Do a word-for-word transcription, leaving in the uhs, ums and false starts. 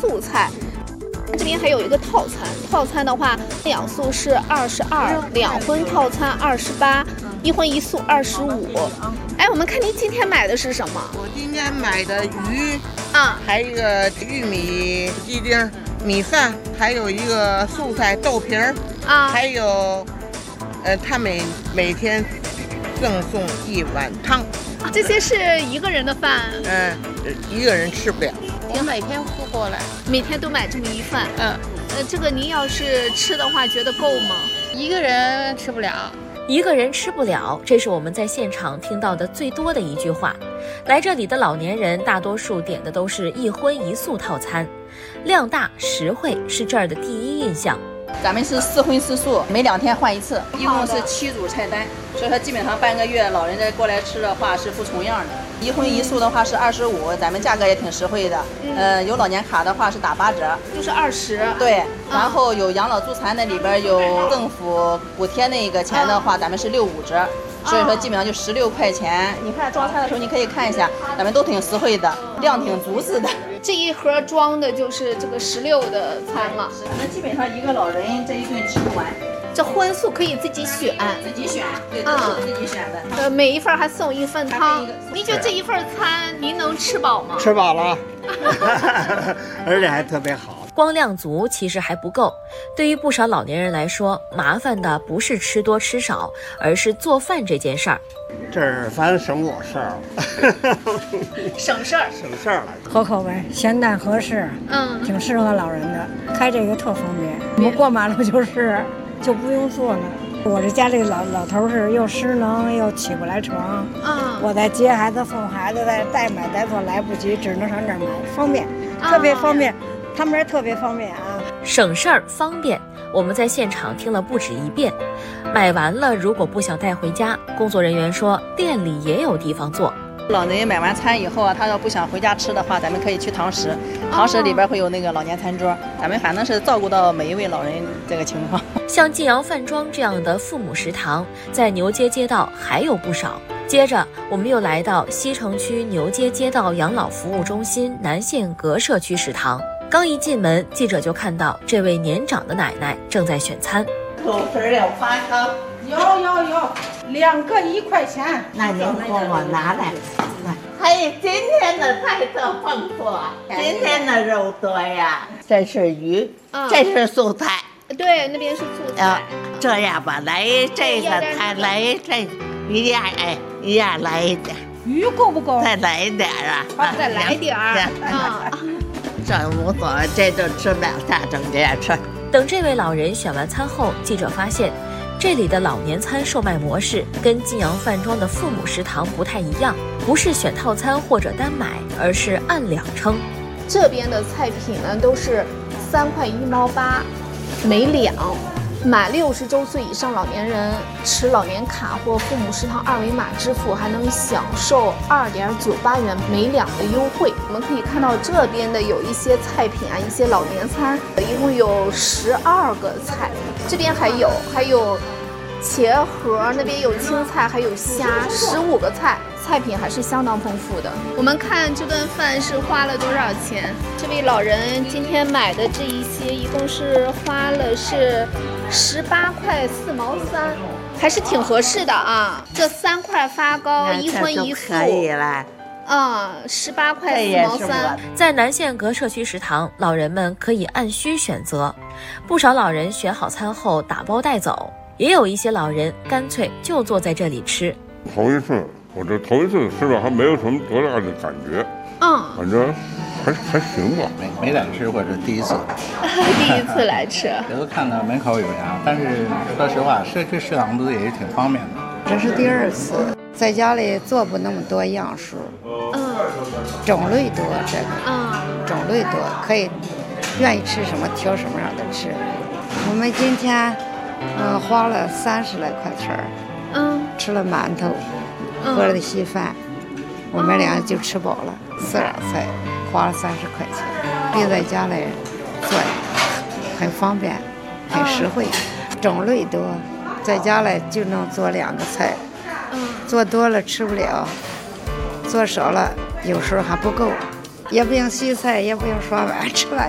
素菜。这边还有一个套餐，套餐的话，两素是二十二，两荤套餐二十八，一荤一素二十五。哎，我们看您今天买的是什么？ 我今天买的鱼啊， 还有一个玉米鸡丁、米饭，还有一个素菜豆皮儿啊，还有，呃，他每每天赠送一碗汤。 这些是一个人的饭？ 嗯，一个人吃不了。 我每天付过来， 每天都买这么一份。 嗯， 呃，这个您要是吃的话，觉得够吗？ 一个人吃不了。 一个人吃不了，这是我们在现场听到的最多的一句话。来这里的老年人大多数点的都是一荤一素套餐，量大实惠是这儿的第一印象。 咱们是四荤四素，每两天换一次，一共是七组菜单，所以说基本上半个月老人家过来吃的话是付重样的。一荤一素的话是二十五，咱们价格也挺实惠的。嗯，呃，有老年卡的话是打八折， 就是二十。 对，然后有养老助残的里边有政府补贴那个钱的话，咱们是六五折。所以说基本上就十六块钱。你看装菜的时候，你可以看一下，咱们都挺实惠的，量挺足似的。 这一盒装的就是这个十六的餐嘛。 咱们基本上一个老人这一顿吃不完。 这荤素可以自己选， 自己选，对，都是自己选的。 呃，每一份还送一份汤。您觉得这一份餐您能吃饱吗？ 吃饱了，而且还特别好。 光量足其实还不够，对于不少老年人来说，麻烦的不是吃多吃少，而是做饭这件事儿。 这儿反正省我事儿了， 省事儿， 省事儿了。 合口味，咸淡合适， 嗯， 挺适合老人的。开这个特方便，我们过马路就是就不用坐了。我这家里老老头是又失能又起不来床， 嗯， 我在接孩子送孩子，在带买带做来不及，只能上这儿买，方便，特别方便。嗯，他们这特别方便啊， 省事儿方便。我们在现场听了不止一遍。买完了如果不想带回家，工作人员说店里也有地方做。 老人买完餐以后啊，他要不想回家吃的话，咱们可以去堂食，堂食里边会有那个老年餐桌，咱们反正是照顾到每一位老人这个情况。 像晋阳饭庄这样的父母食堂，在牛街街道还有不少。接着我们又来到西城区牛街街道养老服务中心南线阁社区食堂。刚一进门，记者就看到这位年长的奶奶正在选餐。 豆皮儿要发汤， 有有有，两个一块钱。 那您给我拿来。还有今天的菜特丰富啊，今天的肉多呀。这是鱼， 嗯， 这是素菜。 对，那边是素菜。 啊，这样吧，来这个菜，来这一样，哎，一样来一点。 鱼够不够？ 再来一点啊！ 好，再来点儿。啊， 这无所谓，这就吃两下，整这样吃。 等这位老人选完餐后，记者发现，这里的老年餐售卖模式跟晋阳饭庄的父母食堂不太一样，不是选套餐或者单买，而是按两称。 这边的菜品呢都是三块一毛八每两。满六十周岁以上老年人持老年卡或父母食堂二维码支付，还能享受二点九八元每两的优惠。我们可以看到这边的有一些菜品啊，一些老年餐，一共有十二个菜。这边还有还有茄盒，那边有青菜，还有虾，十五个菜。菜品还是相当丰富的。我们看这顿饭是花了多少钱？这位老人今天买的这一些，一共是花了是十八块四毛三，还是挺合适的啊。这三块发糕，一荤一素， 可以了。 啊，十八块四毛三。 在南线阁社区食堂，老人们可以按需选择，不少老人选好餐后打包带走，也有一些老人干脆就坐在这里吃。 头一次。我这头一次吃吧，还没有什么多大的感觉， 嗯， 反正还还行吧。 没没来吃过，这第一次， 第一次来吃。 也都看到门口有啥，但是说实话，社区食堂不是也是挺方便的。 这是第二次，在家里做不那么多样数， 嗯， 种类多，这个， 嗯， 种类多，可以愿意吃什么挑什么样的吃。我们今天，嗯、呃，花了三十来块钱， 嗯， 吃了馒头。喝了稀饭，我们俩就吃饱了。四样菜花了三十块钱，比在家里做很方便，很实惠，种类多，在家里就能做两个菜，做多了吃不了，做少了有时候还不够，也不用洗菜，也不用刷碗，吃完